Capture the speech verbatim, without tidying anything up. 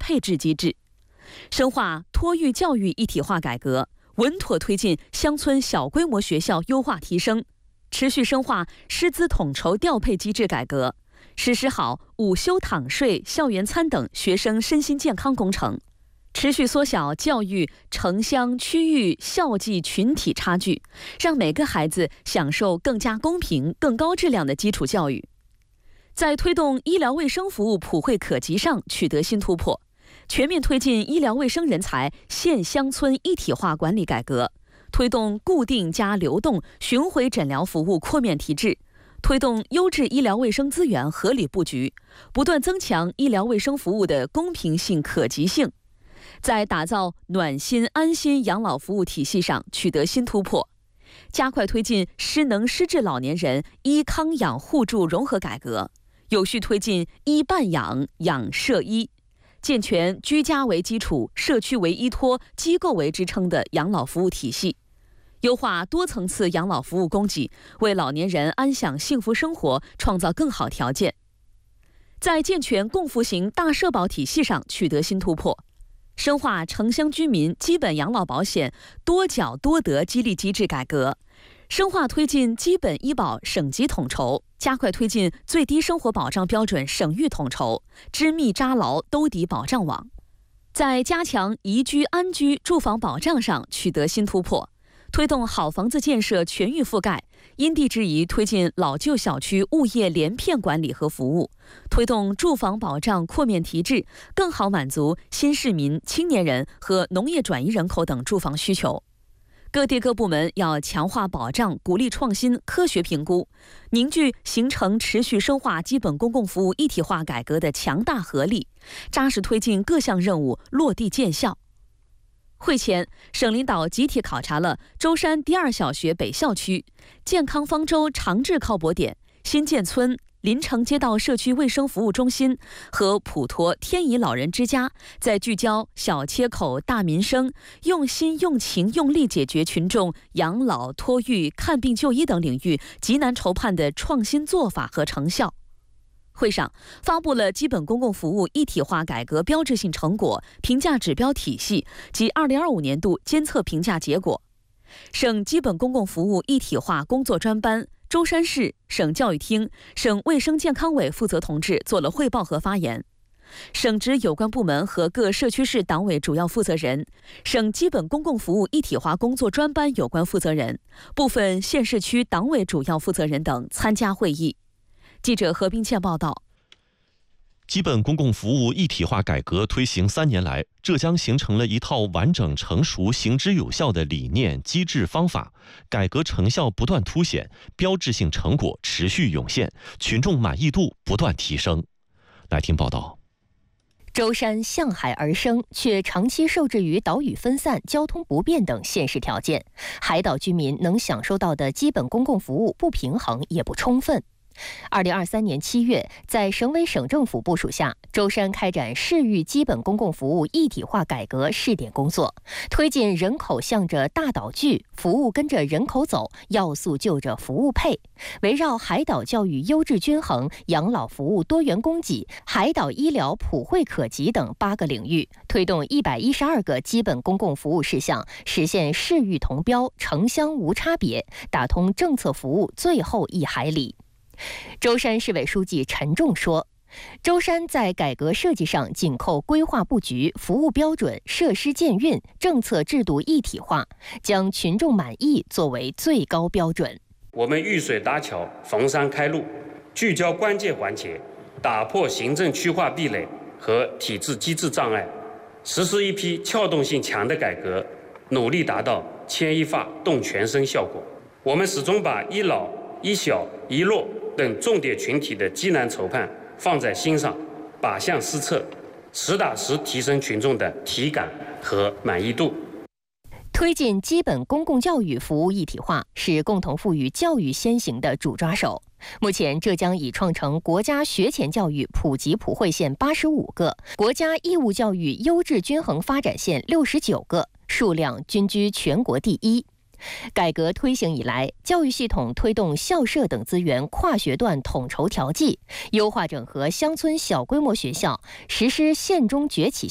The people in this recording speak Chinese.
配置机制，深化托育教育一体化改革，稳妥推进乡村小规模学校优化提升，持续深化师资统筹调配机制改革，实施好午休躺睡、校园餐等学生身心健康工程，持续缩小教育城乡区域校际群体差距，让每个孩子享受更加公平、更高质量的基础教育。在推动医疗卫生服务普惠可及上取得新突破，全面推进医疗卫生人才县乡村一体化管理改革，推动固定加流动巡回诊疗服务扩面提质，推动优质医疗卫生资源合理布局，不断增强医疗卫生服务的公平性、可及性，在打造暖心安心养老服务体系上取得新突破，加快推进失能失智老年人医康养互助融合改革，有序推进医伴养、养社医，健全居家为基础、社区为依托、机构为支撑的养老服务体系，优化多层次养老服务供给，为老年人安享幸福生活创造更好条件。在健全共付型大社保体系上取得新突破，深化城乡居民基本养老保险多缴多得激励机制改革，深化推进基本医保省级统筹，加快推进最低生活保障标准省域统筹，织密扎牢兜底保障网。在加强宜居安居住房保障上取得新突破，推动好房子建设全域覆盖，因地制宜推进老旧小区物业连片管理和服务，推动住房保障扩面提质，更好满足新市民、青年人和农业转移人口等住房需求。各地各部门要强化保障，鼓励创新、科学评估，凝聚形成持续深化基本公共服务一体化改革的强大合力，扎实推进各项任务落地见效。会前，省领导集体考察了舟山第二小学北校区、健康方舟长治靠泊点、新建村、临城街道社区卫生服务中心和普陀天怡老人之家，在聚焦小切口大民生，用心用情用力解决群众养老、托育、看病就医等领域急难愁盼的创新做法和成效。会上发布了基本公共服务一体化改革标志性成果评价指标体系及二零二五年度监测评价结果。省基本公共服务一体化工作专班舟山市省教育厅、省卫生健康委负责同志做了汇报和发言。省直有关部门和各社区市党委主要负责人、省基本公共服务一体化工作专班有关负责人、部分县市区党委主要负责人等参加会议。记者何冰倩报道。 基本公共服务一体化改革推行三年来，浙江形成了一套完整成熟、行之有效的理念、机制、方法，改革成效不断凸显，标志性成果持续涌现，群众满意度不断提升。来听报道。 舟山向海而生，却长期受制于岛屿分散、交通不便等现实条件，海岛居民能享受到的基本公共服务不平衡也不充分。二零二三年七月，在省委省政府部署下，舟山开展市域基本公共服务一体化改革试点工作，推进人口向着大岛聚、服务跟着人口走、要素就着服务配，围绕海岛教育优质均衡、养老服务多元供给、海岛医疗普惠可及等八个领域，推动一百一十二个基本公共服务事项实现市域同标、城乡无差别，打通政策服务最后一海里。舟山市委书记陈仲说，舟山在改革设计上紧扣规划布局、服务标准、设施建运、政策制度一体化，将群众满意作为最高标准。 我们遇水搭桥、逢山开路，聚焦关键环节，打破行政区划壁垒和体制机制障碍，实施一批撬动性强的改革，努力达到牵一发动全身效果。我们始终把医老、医小、医弱等重点群体的艰难愁盼放在心上，靶向施策，实打实提升群众的体感和满意度。 推进基本公共教育服务一体化是共同富裕教育先行的主抓手。目前，浙江已创成国家学前教育普及普惠县八十五个，国家义务教育优质均衡发展县六十九个，数量均居全国第一。改革推行以来，教育系统推动校舍等资源跨学段统筹调剂，优化整合乡村小规模学校，实施县中崛起